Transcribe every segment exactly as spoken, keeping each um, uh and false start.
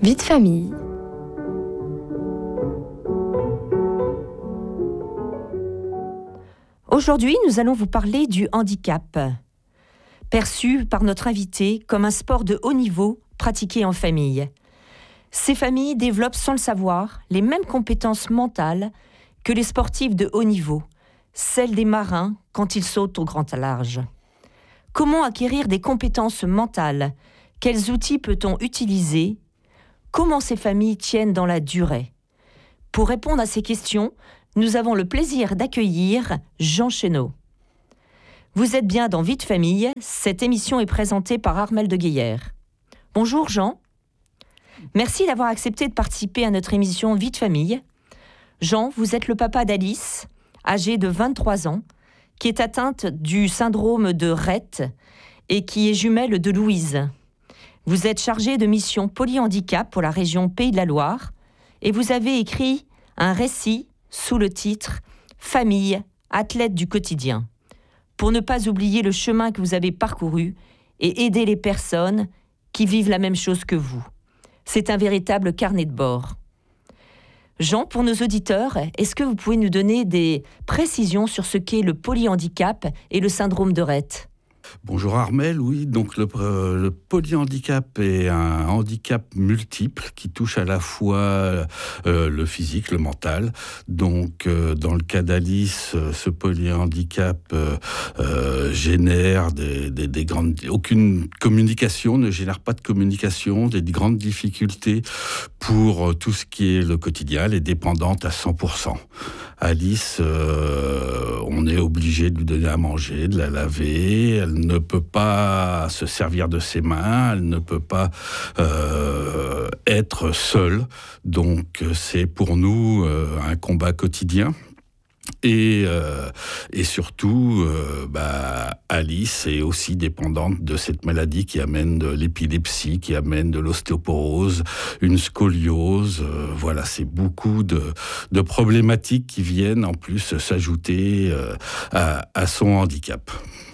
Vie de famille. Aujourd'hui, nous allons vous parler du handicap, perçu par notre invité comme un sport de haut niveau pratiqué en famille. Ces familles développent sans le savoir les mêmes compétences mentales que les sportifs de haut niveau, celles des marins quand ils sautent au grand large. Comment acquérir des compétences mentales ? Quels outils peut-on utiliser ? Comment ces familles tiennent dans la durée ? Pour répondre à ces questions, nous avons le plaisir d'accueillir Jean Chénaud. Vous êtes bien dans Vie de famille, cette émission est présentée par Armelle de Guéillère. Bonjour Jean, merci d'avoir accepté de participer à notre émission Vie de famille. Jean, vous êtes le papa d'Alice, âgée de vingt-trois ans, qui est atteinte du syndrome de Rett et qui est jumelle de Louise. Vous êtes chargé de mission polyhandicap pour la région Pays de la Loire et vous avez écrit un récit sous le titre « Famille, athlète du quotidien » pour ne pas oublier le chemin que vous avez parcouru et aider les personnes qui vivent la même chose que vous. C'est un véritable carnet de bord. Jean, pour nos auditeurs, est-ce que vous pouvez nous donner des précisions sur ce qu'est le polyhandicap et le syndrome de Rett ? Bonjour Armelle, oui, donc le, euh, le polyhandicap est un handicap multiple qui touche à la fois euh, le physique, le mental. Donc euh, dans le cas d'Alice, euh, ce polyhandicap euh, euh, génère des, des, des grandes... Aucune communication, ne génère pas de communication, des grandes difficultés pour euh, tout ce qui est le quotidien, elle est dépendante à cent pour cent. Alice, euh, on est obligé de lui donner à manger, de la laver, elle ne peut pas se servir de ses mains, elle ne peut pas euh, être seule, donc c'est pour nous euh, un combat quotidien. Et, euh, et surtout, euh, bah, Alice est aussi dépendante de cette maladie qui amène de l'épilepsie, qui amène de l'ostéoporose, une scoliose. Euh, voilà, c'est beaucoup de, de problématiques qui viennent en plus s'ajouter euh, à, à son handicap.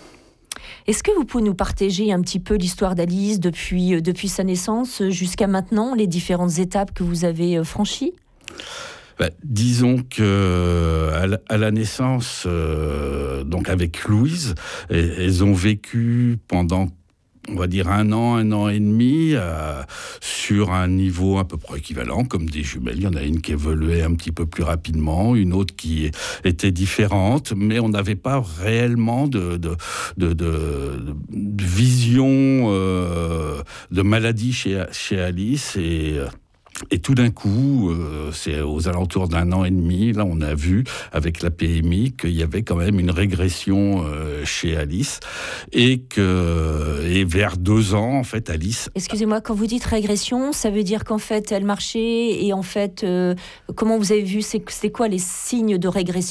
Est-ce que vous pouvez nous partager un petit peu l'histoire d'Alice depuis, depuis sa naissance jusqu'à maintenant, les différentes étapes que vous avez franchies ? Bah, disons que à la, à la naissance, euh, donc avec Louise, elles ont vécu pendant, on va dire, un an, un an et demi, euh, sur un niveau à peu près équivalent, comme des jumelles. Il y en a une qui évoluait un petit peu plus rapidement, une autre qui était différente, mais on n'avait pas réellement de, de, de, de, de vision euh, de maladie chez, chez Alice. Et Et tout d'un coup, euh, c'est aux alentours d'un an et demi, là on a vu avec la P M I qu'il y avait quand même une régression euh, chez Alice et que et vers deux ans en fait Alice. Excusez-moi, quand vous dites régression, ça veut dire qu'en fait elle marchait et en fait euh, comment vous avez vu, c'est, c'est quoi les signes de régression ?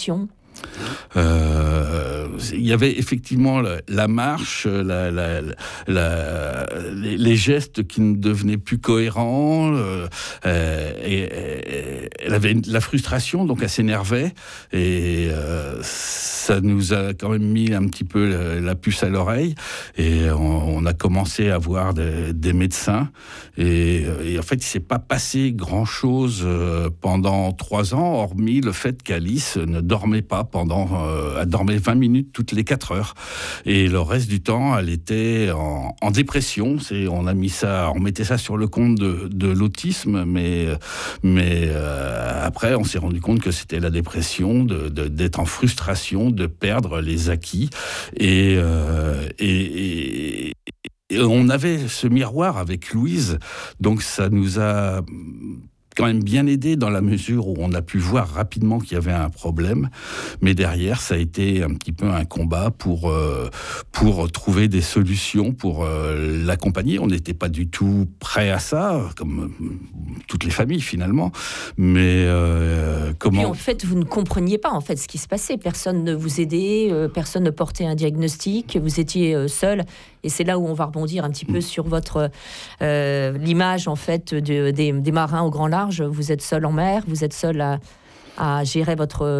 Euh, il y avait effectivement la, la marche, la, la, la, les, les gestes qui ne devenaient plus cohérents. Euh, et, et, elle avait une, la frustration, donc elle s'énervait. Et euh, ça nous a quand même mis un petit peu la, la puce à l'oreille. Et on, on a commencé à voir des, des médecins. Et, et en fait, il ne s'est pas passé grand-chose pendant trois ans, hormis le fait qu'Alice ne dormait pas pendant, euh, elle dormait vingt minutes toutes les quatre heures. Et le reste du temps, elle était en, en dépression. C'est, on a mis ça, on mettait ça sur le compte de, de l'autisme, mais, mais euh, après, on s'est rendu compte que c'était la dépression, de, de, d'être en frustration, de perdre les acquis. Et, euh, et, et, et on avait ce miroir avec Louise, donc ça nous a quand même bien aidé dans la mesure où on a pu voir rapidement qu'il y avait un problème, mais derrière ça a été un petit peu un combat pour euh, pour trouver des solutions pour euh, l'accompagner. On n'était pas du tout prêt à ça, comme toutes les familles finalement, mais euh, comment... Puis en fait vous ne compreniez pas en fait ce qui se passait, personne ne vous aidait, euh, personne ne portait un diagnostic, vous étiez euh, seul. Et c'est là où on va rebondir un petit peu sur votre euh, l'image en fait de, des, des marins au grand large. Vous êtes seul en mer, vous êtes seul à, à gérer votre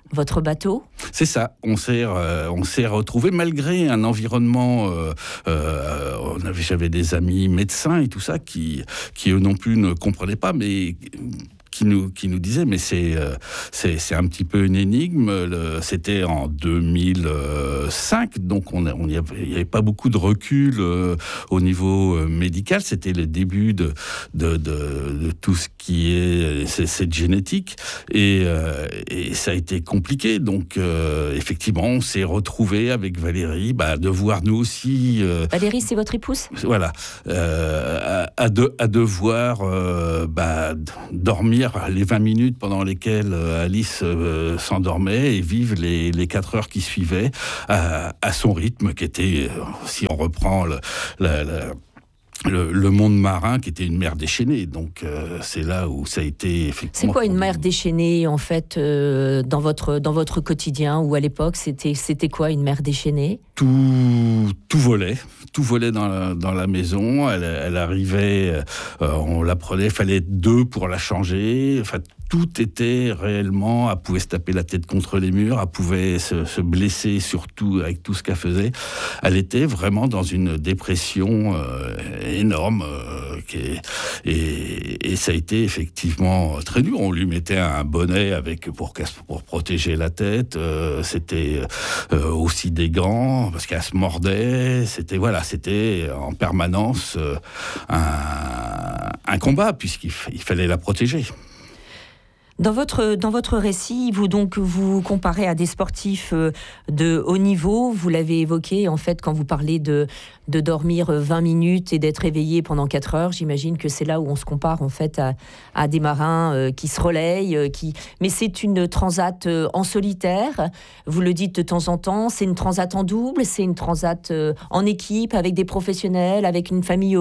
votre bateau. C'est ça, on s'est, euh, on s'est retrouvés malgré un environnement, euh, euh, on avait, j'avais des amis médecins et tout ça qui, qui eux non plus ne comprenaient pas, mais qui nous, qui nous disaient, mais c'est, euh, c'est, c'est un petit peu une énigme. Le, c'était en deux mille cinq, donc on n'y avait, avait pas beaucoup de recul euh, au niveau euh, médical. C'était le début de, de, de, de tout ce qui est c'est, cette génétique, et, euh, et ça a été compliqué. Donc euh, effectivement, on s'est retrouvés avec Valérie, bah, devoir nous aussi... Euh, Valérie, c'est votre épouse ? Voilà, euh, à, à, de, à devoir euh, bah, dormir les vingt minutes pendant lesquelles Alice euh, s'endormait et vivre les, les quatre heures qui suivaient à, à son rythme, qui était, si on reprend le, la, la, le, le monde marin, qui était une mer déchaînée. Donc euh, c'est là où ça a été effectivement... C'est quoi une mer déchaînée, en fait, euh, dans, votre, dans votre quotidien, ou à l'époque, c'était, c'était quoi une mer déchaînée ? Tout, tout volait, tout volait dans la, dans la maison. Elle, elle arrivait, euh, on la prenait, il fallait être deux pour la changer. Enfin, tout était réellement, elle pouvait se taper la tête contre les murs, elle pouvait se, se blesser, surtout avec tout ce qu'elle faisait. Elle était vraiment dans une dépression euh, énorme, euh, qui est, et, et ça a été effectivement très dur. On lui mettait un bonnet avec pour, pour protéger la tête. Euh, c'était euh, aussi des gants, parce qu'elle se mordait. C'était voilà, c'était en permanence euh, un, un combat, puisqu'il f- il fallait la protéger. Dans votre, dans votre récit, vous donc vous comparez à des sportifs de haut niveau. Vous l'avez évoqué, en fait, quand vous parlez de, de dormir vingt minutes et d'être éveillé pendant quatre heures. J'imagine que c'est là où on se compare, en fait, à, à des marins qui se relayent. Qui... Mais c'est une transat en solitaire. Vous le dites de temps en temps. C'est une transat en double, c'est une transat en équipe, avec des professionnels, avec une famille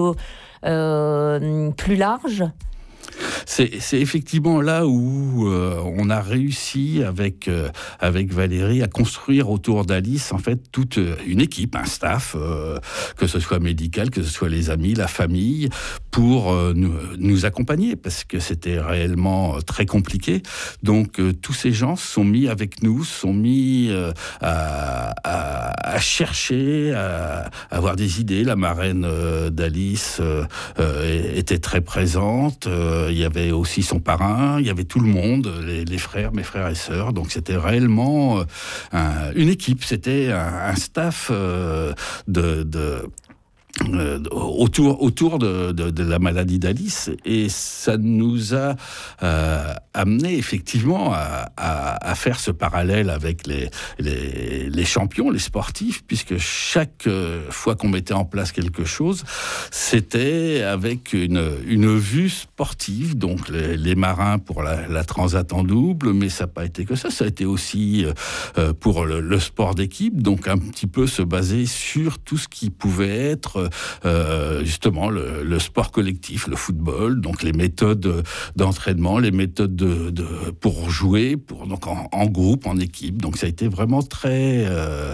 euh, plus large. C'est, c'est effectivement là où euh, on a réussi avec euh, avec Valérie à construire autour d'Alice en fait toute une équipe, un staff, euh, que ce soit médical, que ce soit les amis, la famille, pour euh, nous, nous accompagner, parce que c'était réellement très compliqué. Donc euh, tous ces gens sont mis avec nous, sont mis euh, à, à, à chercher, à, à avoir des idées. La marraine euh, d'Alice euh, euh, était très présente. Euh, il y avait aussi son parrain, il y avait tout le monde, les, les frères, mes frères et sœurs. Donc c'était réellement euh, un, une équipe, c'était un, un staff euh, de... de Euh, autour autour de, de, de la maladie d'Alice, et ça nous a euh, amené effectivement à, à, à faire ce parallèle avec les, les les champions, les sportifs, puisque chaque fois qu'on mettait en place quelque chose, c'était avec une une vue sportive. Donc les, les marins pour la, la transat en double, mais ça n'a pas été que ça, ça a été aussi euh, pour le, le sport d'équipe, donc un petit peu se baser sur tout ce qui pouvait être Euh, justement le, le sport collectif, le football, donc les méthodes d'entraînement, les méthodes de, de, pour jouer, pour, donc en, en groupe, en équipe. Donc ça a été vraiment très euh,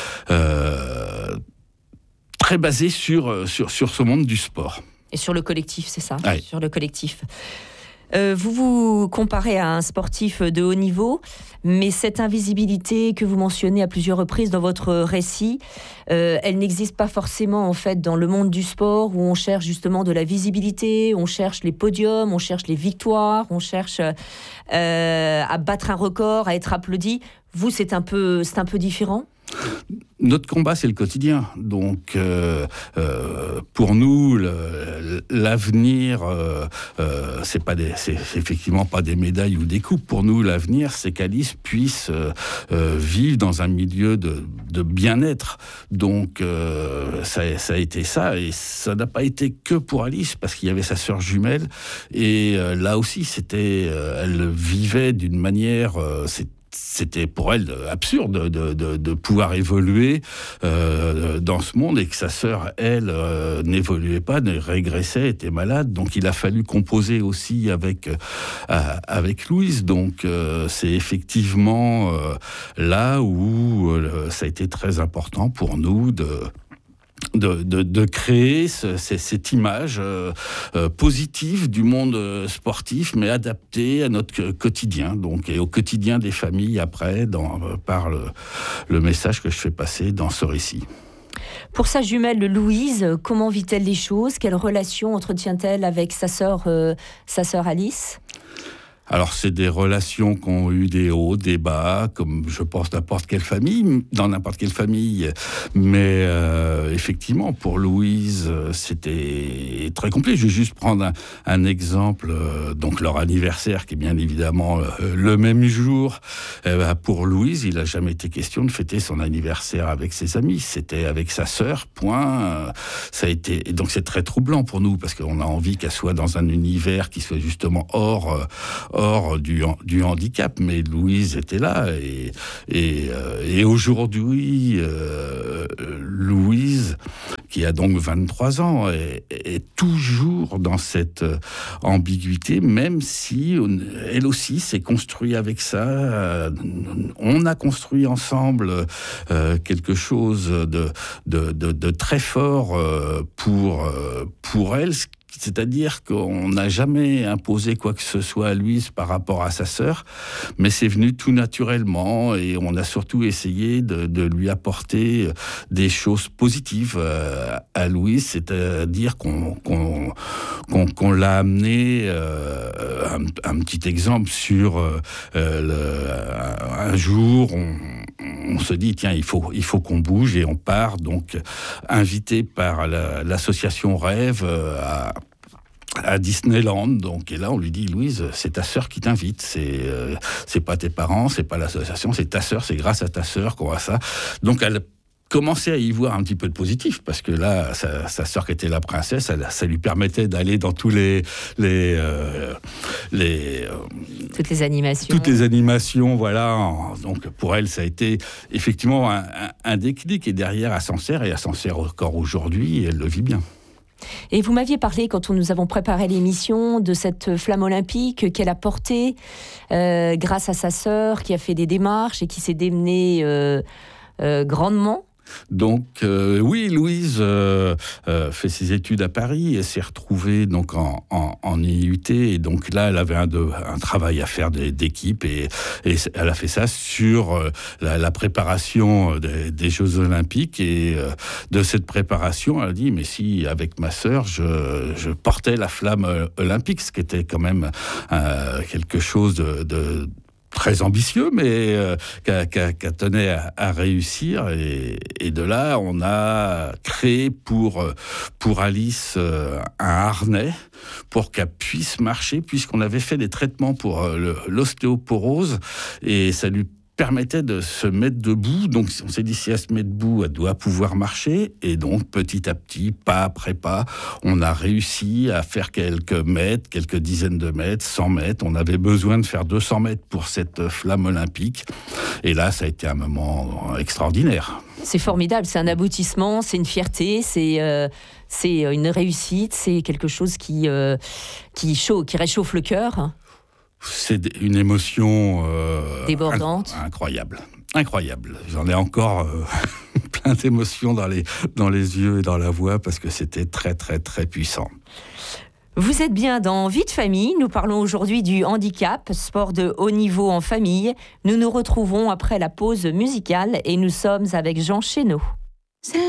euh, très basé sur, sur, sur ce monde du sport. Et sur le collectif, c'est ça, ouais. Sur le collectif. Euh, vous vous comparez à un sportif de haut niveau, mais cette invisibilité que vous mentionnez à plusieurs reprises dans votre récit, euh, elle n'existe pas forcément en fait dans le monde du sport, où on cherche justement de la visibilité, on cherche les podiums, on cherche les victoires, on cherche euh, à battre un record, à être applaudi. Vous, c'est un peu, c'est un peu différent ? Notre combat, c'est le quotidien. Donc, euh, euh, pour nous, le, l'avenir, euh, euh, c'est pas des, c'est, c'est effectivement pas des médailles ou des coupes. Pour nous, l'avenir, c'est qu'Alice puisse euh, euh, vivre dans un milieu de, de bien-être. Donc, euh, ça, ça a été ça, et ça n'a pas été que pour Alice, parce qu'il y avait sa sœur jumelle, et euh, là aussi, c'était, euh, elle vivait d'une manière, euh, c'est c'était pour elle absurde de, de, de pouvoir évoluer euh, dans ce monde, et que sa sœur, elle, euh, n'évoluait pas, ne régressait, était malade. Donc il a fallu composer aussi avec, euh, avec Louise. Donc euh, c'est effectivement euh, là où euh, ça a été très important pour nous de... De, de, de créer ce, cette image euh, euh, positive du monde sportif, mais adaptée à notre quotidien, donc, et au quotidien des familles après, dans, par le, le message que je fais passer dans ce récit. Pour sa jumelle Louise, comment vit-elle les choses? Quelle relation entretient-elle avec sa sœur, euh, sa sœur Alice? Alors, c'est des relations qui ont eu des hauts, des bas, comme je pense n'importe quelle famille, dans n'importe quelle famille. Mais euh, effectivement, pour Louise, c'était très complet. Je vais juste prendre un, un exemple. Donc, leur anniversaire, qui est bien évidemment le même jour. Euh, pour Louise, il n'a jamais été question de fêter son anniversaire avec ses amis. C'était avec sa sœur, point. Ça a été... Et donc, c'est très troublant pour nous, parce qu'on a envie qu'elle soit dans un univers qui soit justement hors... hors du, du handicap, mais Louise était là, et, et, euh, et aujourd'hui, euh, Louise, qui a donc vingt-trois ans, est, est toujours dans cette ambiguïté, même si on, elle aussi s'est construite avec ça. On a construit ensemble euh, quelque chose de, de, de, de très fort euh, pour, pour elle, c'est-à-dire qu'on n'a jamais imposé quoi que ce soit à Louise par rapport à sa sœur, mais c'est venu tout naturellement, et on a surtout essayé de, de lui apporter des choses positives à Louise, c'est-à-dire qu'on, qu'on, qu'on, qu'on l'a amené, euh, un, un petit exemple sur euh, le, un jour, on, on se dit, tiens, il faut, il faut qu'on bouge, et on part, donc invité par la, l'association Rêve à à Disneyland, donc, et là on lui dit, Louise, c'est ta sœur qui t'invite, c'est euh, c'est pas tes parents, c'est pas l'association, c'est ta sœur, c'est grâce à ta sœur qu'on a ça. Donc elle commençait à y voir un petit peu de positif, parce que là, sa, sa sœur qui était la princesse, elle, ça lui permettait d'aller dans tous les les euh, les euh, toutes les animations. Toutes les animations, voilà. Donc pour elle, ça a été effectivement un, un, un déclic, et derrière, elle s'en sert, et elle s'en sert encore aujourd'hui, et elle le vit bien. Et vous m'aviez parlé, quand nous avons préparé l'émission, de cette flamme olympique qu'elle a portée euh, grâce à sa sœur, qui a fait des démarches et qui s'est démenée euh, euh, grandement. Donc euh, oui, Louise euh, euh, fait ses études à Paris et s'est retrouvée donc en, en, en I U T, et donc là elle avait un, de, un travail à faire d'équipe, et, et elle a fait ça sur euh, la, la préparation des, des Jeux Olympiques, et euh, de cette préparation elle a dit, mais si avec ma sœur je, je portais la flamme olympique, ce qui était quand même euh, quelque chose de, de très ambitieux, mais euh, qu'elle qu qu tenait à, à réussir. Et, et de là, on a créé pour, pour Alice euh, un harnais pour qu'elle puisse marcher, puisqu'on avait fait des traitements pour euh, l'ostéoporose, et ça lui permettait de se mettre debout. Donc on s'est dit, si elle se met debout, elle doit pouvoir marcher. Et donc petit à petit, pas après pas, on a réussi à faire quelques mètres, quelques dizaines de mètres, cent mètres. On avait besoin de faire deux cents mètres pour cette flamme olympique. Et là, ça a été un moment extraordinaire. C'est formidable, c'est un aboutissement, c'est une fierté, c'est, euh, c'est une réussite, c'est quelque chose qui, euh, qui, chauffe, qui réchauffe le cœur. C'est une émotion euh, débordante, inc- incroyable, incroyable. J'en ai encore euh, plein d'émotions dans les dans les yeux et dans la voix, parce que c'était très très très puissant. Vous êtes bien dans Vie de famille. Nous parlons aujourd'hui du handicap, sport de haut niveau en famille. Nous nous retrouvons après la pause musicale, et nous sommes avec Jean Chénaud.